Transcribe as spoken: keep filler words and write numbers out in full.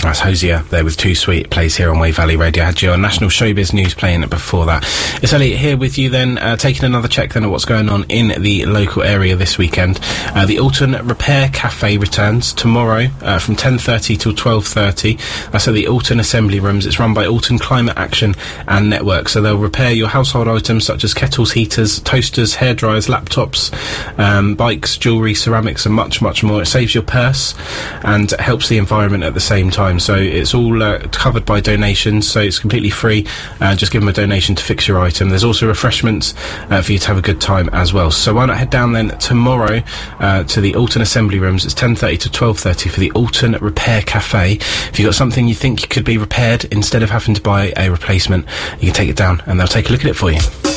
That's Hosier there with Too Sweet, plays here on Wave Valley Radio. I had your National Showbiz News playing before that. It's Elliot here with you then, uh, taking another check then at what's going on in the local area this weekend. Uh, the Alton Repair Cafe returns tomorrow uh, from ten thirty till twelve thirty. That's at the Alton Assembly Rooms. It's run by Alton Climate Action and Network. So they'll repair your household items such as kettles, heaters, toasters, hairdryers, laptops, um, bikes, jewellery, ceramics and much, much more. It saves your purse and helps the environment at the same time. So it's all uh, covered by donations, so it's completely free. Uh, just give them a donation to fix your item. There's also refreshments uh, for you to have a good time as well. So why not head down then tomorrow uh, to the Alton Assembly Rooms. It's ten thirty to twelve thirty for the Alton Repair Cafe. If you've got something you think could be repaired, instead of having to buy a replacement, you can take it down and they'll take a look at it for you.